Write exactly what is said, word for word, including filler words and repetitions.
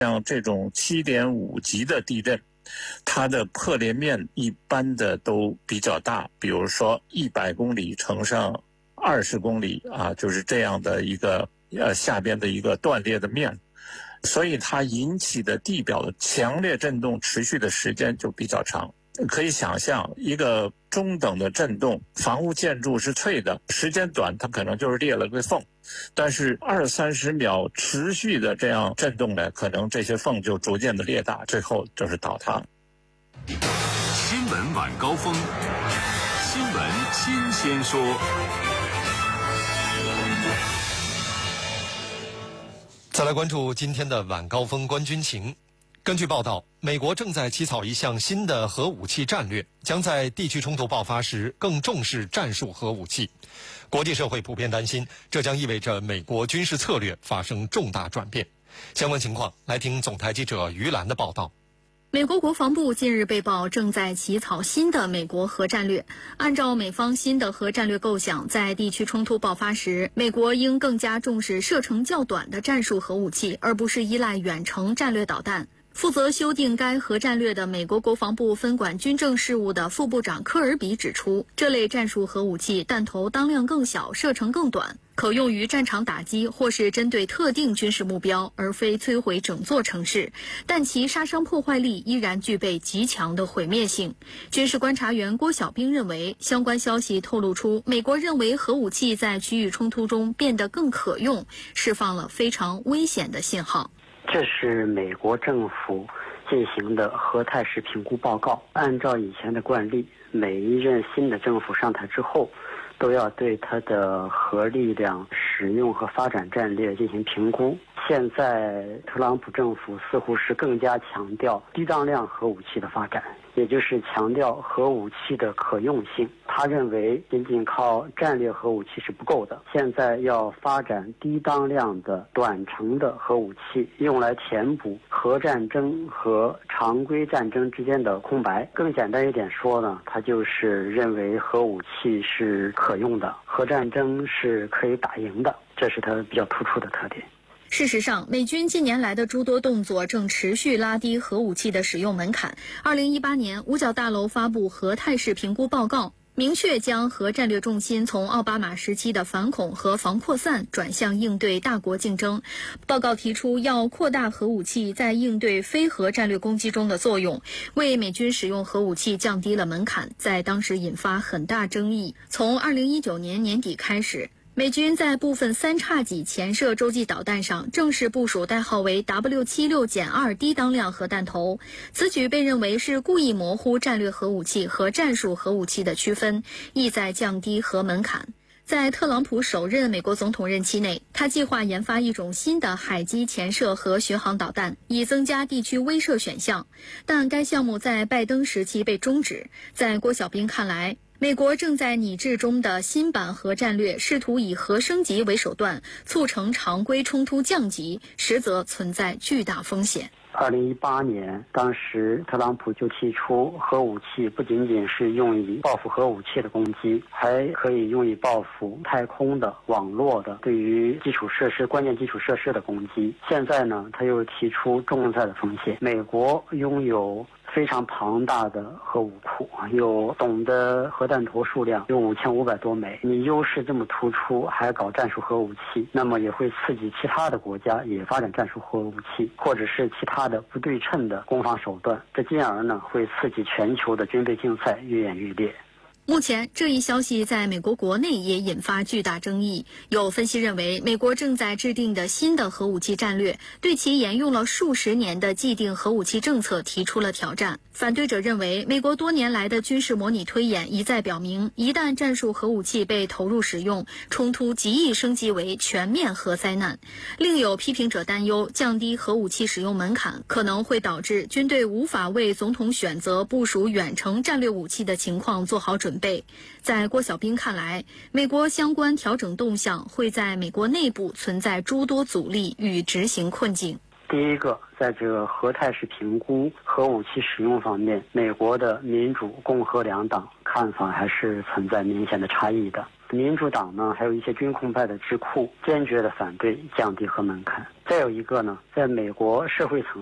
像这种七点五级的地震，它的破裂面一般的都比较大，比如说一百公里乘上二十公里啊，就是这样的一个呃下边的一个断裂的面，所以它引起的地表的强烈震动持续的时间就比较长。可以想象，一个中等的震动，房屋建筑是脆的，时间短它可能就是裂了个缝，但是二三十秒持续的这样震动呢，可能这些缝就逐渐的裂大，最后就是倒塌。 新闻晚高峰，新闻新鲜说。 再来关注今天的晚高峰观军情。根据报道，美国正在起草一项新的核武器战略，将在地区冲突爆发时更重视战术核武器。国际社会普遍担心，这将意味着美国军事策略发生重大转变。相关情况，来听总台记者于兰的报道。 美国国防部近日被曝正在起草新的美国核战略。按照美方新的核战略构想，在地区冲突爆发时，美国应更加重视射程较短的战术核武器，而不是依赖远程战略导弹。负责修订该核战略的美国国防部分管军政事务的副部长科尔比指出，这类战术核武器弹头当量更小，射程更短，可用于战场打击或是针对特定军事目标，而非摧毁整座城市，但其杀伤破坏力依然具备极强的毁灭性。军事观察员郭小兵认为，相关消息透露出美国认为核武器在区域冲突中变得更可用，释放了非常危险的信号。 这是美国政府进行的核态势评估报告。按照以前的惯例，每一任新的政府上台之后，都要对它的核力量使用和发展战略进行评估。现在特朗普政府似乎是更加强调低当量核武器的发展，也就是强调核武器的可用性。他认为仅仅靠战略核武器是不够的，现在要发展低当量的短程的核武器，用来填补核战争和常规战争之间的空白。更简单一点说呢，他就是认为核武器是可用的，核战争是可以打赢的，这是他比较突出的特点。 事实上，美军近年来的诸多动作正持续拉低核武器的使用门槛。二零一八年，五角大楼发布核态势评估报告，明确将核战略重心从奥巴马时期的反恐和防扩散转向应对大国竞争。报告提出要扩大核武器在应对非核战略攻击中的作用，为美军使用核武器降低了门槛，在当时引发很大争议。从二零一九年年底开始，美军在部分三叉戟潜射洲际导弹上正式部署代号为 W 七十六减二 低当量核弹头，此举被认为是故意模糊战略核武器和战术核武器的区分，意在降低核门槛。在特朗普首任美国总统任期内，他计划研发一种新的海基潜射和巡航导弹，以增加地区威慑选项，但该项目在拜登时期被终止。在郭小兵看来，美国正在拟制中的新版核战略试图以核升级为手段，促成常规冲突降级，实则存在巨大风险。 二零一八年，当时特朗普就提出，核武器不仅仅是用于报复核武器的攻击，还可以用于报复太空的、网络的、对于基础设施、关键基础设施的攻击。现在呢，他又提出重大的风险。美国拥有非常庞大的核武库，有总的核弹头数量有五千五百多枚。你优势这么突出，还搞战术核武器，那么也会刺激其他的国家也发展战术核武器，或者是其他的不对称的攻防手段。这进而呢，会刺激全球的军备竞赛愈演愈烈。 目前，这一消息在美国国内也引发巨大争议。有分析认为，美国正在制定的新的核武器战略，对其沿用了数十年的既定核武器政策提出了挑战。反对者认为，美国多年来的军事模拟推演一再表明，一旦战术核武器被投入使用，冲突极易升级为全面核灾难。另有批评者担忧，降低核武器使用门槛可能会导致军队无法为总统选择部署远程战略武器的情况做好准备。在郭小兵看来，美国相关调整动向会在美国内部存在诸多阻力与执行困境。 第一个，在这个核态势评估核武器使用方面，美国的民主、共和两党看法还是存在明显的差异的。 民主党呢，还有一些军控派的智库坚决的反对降低核门槛。再有一个呢，在美国社会层